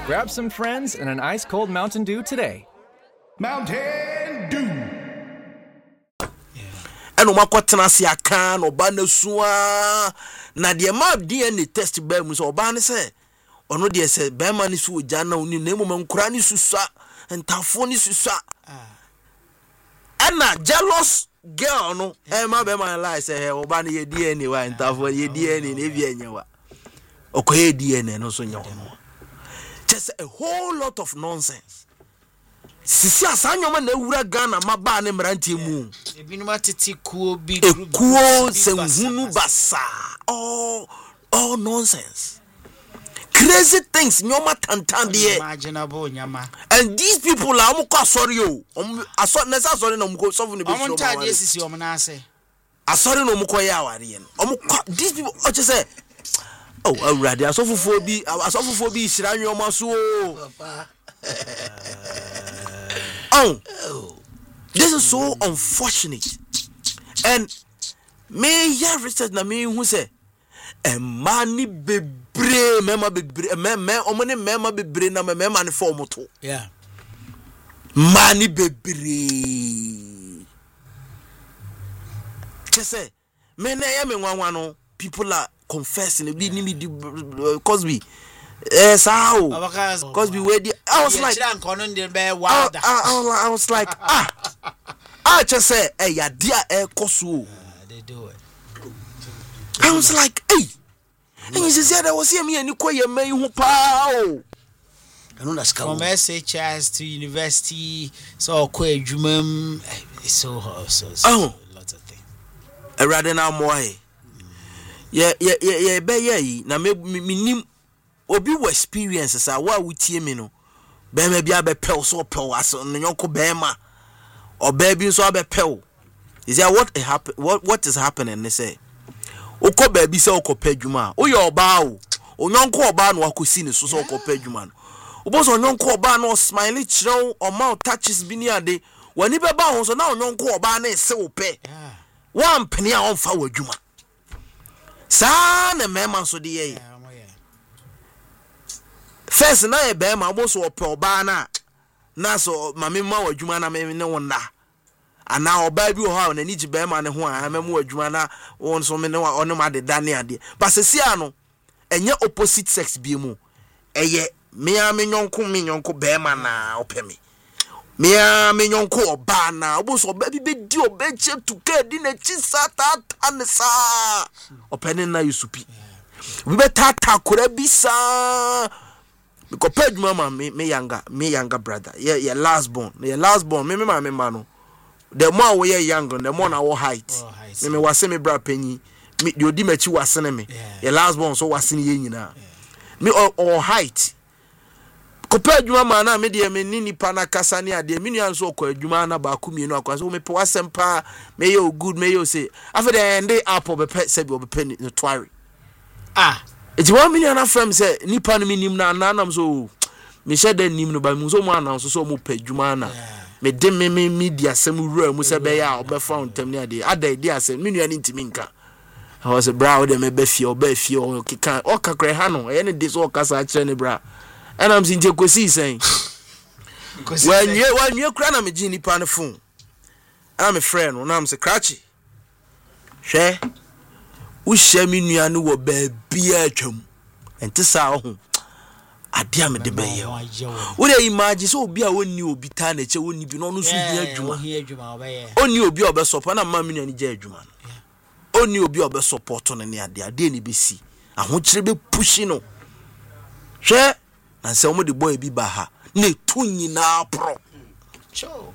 Grab some friends and an ice-cold Mountain Dew today. Mountain Dew. Eno makotena se aka no ba na suwa na de ma DNA test ba mu so oba ne se ono de se ba ma ne su oja na oni na emoma nkura ne susua ntafo ne susua ana jealous girl no ma be ma lie say oba ne ye DNA wa ntafo ye DNA na bi enyewa okoye DNA no so nyawo just a whole lot of nonsense. Sisi asanyoma na ewura Ghana maba ne mrantie mu ebinuma tete kuo bi kuo senhunu basa all nonsense, crazy things nyoma tantan de imaginable nyama. And these people are amko sorry o nesa sorry na mko so ne be sure omonta de sisi omna ase asori no mko ya aware ye these people just say awurade asofofo bi hira nyoma so papa. This is so unfortunate. And me ya research na me who say mani bebre mema bebre me omone mema bebre na mema ne form to. Yeah. Mani bebre. Just say me na ya me nwanwa no people are confessing be ni Cosby. How? Cosby where I was like I was like I just say ya dia kosu. They do it. I was like and you said I was here me and you call your man who pa o. I know that's from SHS to university so adwumam so lots of things. I rather now more yeah be na me nim obi wo experiences a wa wutie me no be ma bia be pel so pel aso no yonko be ma o be bi so be pel is there what is happening they say ukọ ba bi se ukọ padwuma o ye oba o onyonko oba no akosi ne so so ukọ padwuma no obo so onyonko oba no smile chiro o ma touches bi ni ade wani be ba ho so na onyonko oba na ese wo pe wan pene a onfa wadwuma sa na mema so de ye first na e be ma bo so ope oba na so mame ma wadwuma na me ne wona ana oba bi ho ha na ni ji be ma ne ho a meme wadwuma na won so me ne ono ma de dane ade ba sesia no enye opposite sex bi mu eye me nyonko be ma na ope me nyonko oba na obo so oba bi be di oba che tuka di na chi sata ansa ope ne na yusupi we be tata kora bi sa because page mama me younger brother yeah last born me mama no the more we younger the more na height me wase me bra panyi me the odi machi wase ne me yeah last born so wase ne nyina me or height ko page mama na me de me ni pa na kasa ne ade me nua so ko adwuma na ba ku mienu akwa so me pe wasempa me yo good me yo say after the end apple be pe se bi obepe ni twari it's 1 million of friends say nipa no minim na nanam so me share the nim no ba mu so mu announce so mu padwuma na me de me media sem wura mu se be ya obefa ontem ne ade ada ide asem me nua ni ntimi nka I was a bra de me be fie o kika o kakre ha no e ne de so kasa a kire ne bra and I'm saying kosi sen when you kra na me gi nipa no phone and my friend no na am say cratchy hwe wo hye me nua no wo ba bia atwam enti sa ho ade am de be ye wo dey imagine so obi a woni obi ta na che woni bi no no so hia adwuma oni obi obe support na ma me nua ni je adwuma no oni obi obe support no ne ade ni be si ahokire be pushi no hwe na se omo de boy bi ba ha na etu nyina pro cho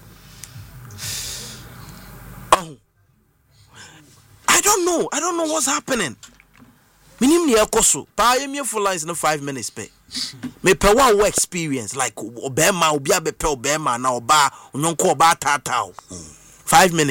I don't know what's happening. Minim ni ekoso. Pa yemi full lines in 5 minutes pe. Me pe one work experience like obema obi abepe obema na oba onyonko oba tata 5 minutes.